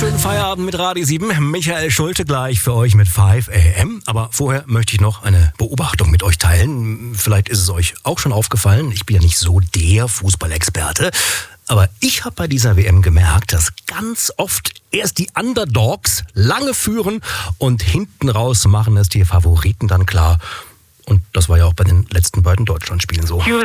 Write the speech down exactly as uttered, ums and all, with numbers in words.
Schönen Feierabend mit Radio sieben. Michael Schulte gleich für euch mit fünf a m. Aber vorher möchte ich noch eine Beobachtung mit euch teilen. Vielleicht ist es euch auch schon aufgefallen. Ich bin ja nicht so der Fußballexperte. Aber ich habe bei dieser W M gemerkt, dass ganz oft erst die Underdogs lange führen und hinten raus machen es die Favoriten dann klar. Und das war ja auch bei den letzten beiden Deutschlandspielen so.